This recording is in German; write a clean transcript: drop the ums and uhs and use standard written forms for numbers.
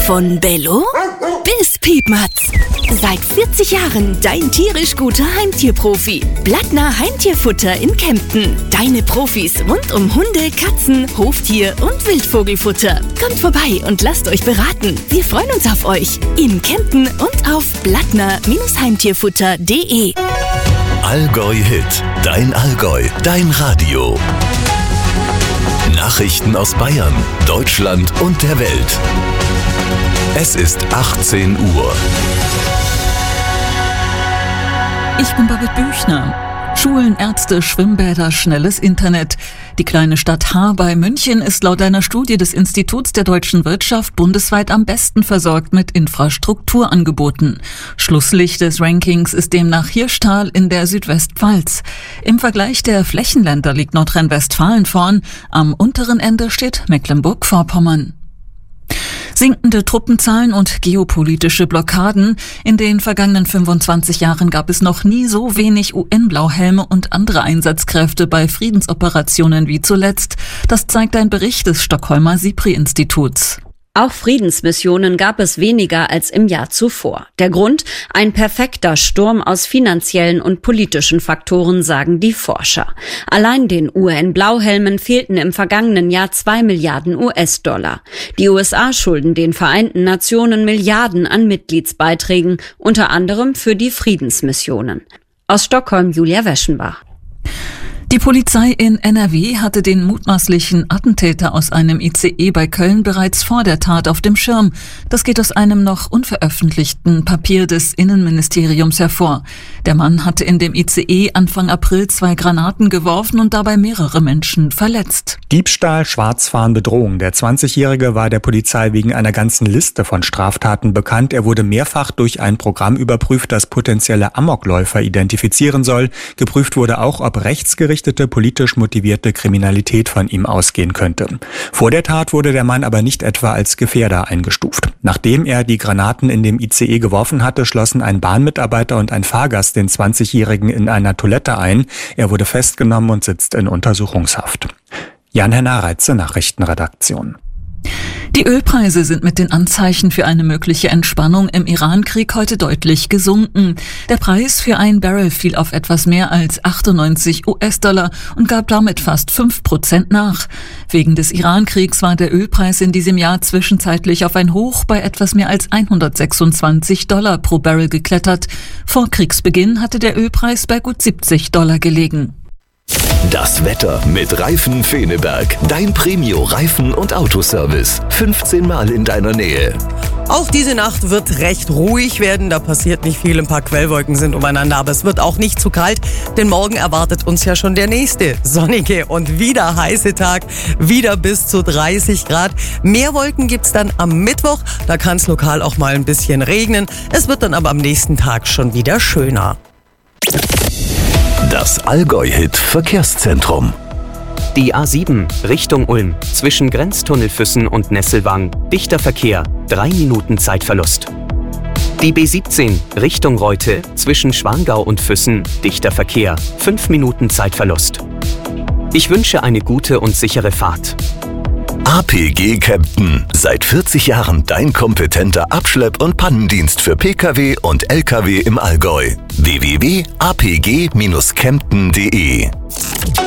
Von Bello bis Piepmatz. Seit 40 Jahren dein tierisch guter Heimtierprofi. Blattner Heimtierfutter in Kempten. Deine Profis rund um Hunde, Katzen, Hoftier und Wildvogelfutter. Kommt vorbei und lasst euch beraten. Wir freuen uns auf euch. In Kempten und auf blattner-heimtierfutter.de. Allgäu Hit. Dein Allgäu. Dein Radio. Nachrichten aus Bayern, Deutschland und der Welt. Es ist 18 Uhr. Ich bin Babette Büchner. Schulen, Ärzte, Schwimmbäder, schnelles Internet. Die kleine Stadt Haar bei München ist laut einer Studie des Instituts der deutschen Wirtschaft bundesweit am besten versorgt mit Infrastrukturangeboten. Schlusslicht des Rankings ist demnach Hirschtal in der Südwestpfalz. Im Vergleich der Flächenländer liegt Nordrhein-Westfalen vorn. Am unteren Ende steht Mecklenburg-Vorpommern. Sinkende Truppenzahlen und geopolitische Blockaden. In den vergangenen 25 Jahren gab es noch nie so wenig UN-Blauhelme und andere Einsatzkräfte bei Friedensoperationen wie zuletzt. Das zeigt ein Bericht des Stockholmer SIPRI-Instituts. Auch Friedensmissionen gab es weniger als im Jahr zuvor. Der Grund? Ein perfekter Sturm aus finanziellen und politischen Faktoren, sagen die Forscher. Allein den UN-Blauhelmen fehlten im vergangenen Jahr 2 Milliarden US-Dollar. Die USA schulden den Vereinten Nationen Milliarden an Mitgliedsbeiträgen, unter anderem für die Friedensmissionen. Aus Stockholm Julia Weschenbach. Die Polizei in NRW hatte den mutmaßlichen Attentäter aus einem ICE bei Köln bereits vor der Tat auf dem Schirm. Das geht aus einem noch unveröffentlichten Papier des Innenministeriums hervor. Der Mann hatte in dem ICE Anfang April 2 Granaten geworfen und dabei mehrere Menschen verletzt. Diebstahl, Schwarzfahren, Bedrohung. Der 20-Jährige war der Polizei wegen einer ganzen Liste von Straftaten bekannt. Er wurde mehrfach durch ein Programm überprüft, das potenzielle Amokläufer identifizieren soll. Geprüft wurde auch, ob rechtsgerichtete politisch motivierte Kriminalität von ihm ausgehen könnte. Vor der Tat wurde der Mann aber nicht etwa als Gefährder eingestuft. Nachdem er die Granaten in dem ICE geworfen hatte, schlossen ein Bahnmitarbeiter und ein Fahrgast den 20-Jährigen in einer Toilette ein. Er wurde festgenommen und sitzt in Untersuchungshaft. Jan-Henner Reitze, Nachrichtenredaktion. Die Ölpreise sind mit den Anzeichen für eine mögliche Entspannung im Iran-Krieg heute deutlich gesunken. Der Preis für ein Barrel fiel auf etwas mehr als 98 US-Dollar und gab damit fast 5% nach. Wegen des Iran-Kriegs war der Ölpreis in diesem Jahr zwischenzeitlich auf ein Hoch bei etwas mehr als 126 Dollar pro Barrel geklettert. Vor Kriegsbeginn hatte der Ölpreis bei gut 70 Dollar gelegen. Das Wetter mit Reifen Feneberg. Dein Premio-Reifen- und Autoservice. 15 Mal in deiner Nähe. Auch diese Nacht wird recht ruhig werden. Da passiert nicht viel. Ein paar Quellwolken sind umeinander. Aber es wird auch nicht zu kalt. Denn morgen erwartet uns ja schon der nächste sonnige und wieder heiße Tag. Wieder bis zu 30 Grad. Mehr Wolken gibt's dann am Mittwoch. Da kann es lokal auch mal ein bisschen regnen. Es wird dann aber am nächsten Tag schon wieder schöner. Das Allgäu-Hit-Verkehrszentrum. Die A7 Richtung Ulm zwischen Grenztunnelfüssen und Nesselwang. Dichter Verkehr, 3 Minuten Zeitverlust. Die B17 Richtung Reute zwischen Schwangau und Füssen. Dichter Verkehr, 5 Minuten Zeitverlust. Ich wünsche eine gute und sichere Fahrt. APG Kempten. Seit 40 Jahren dein kompetenter Abschlepp- und Pannendienst für Pkw und Lkw im Allgäu. www.apg-kempten.de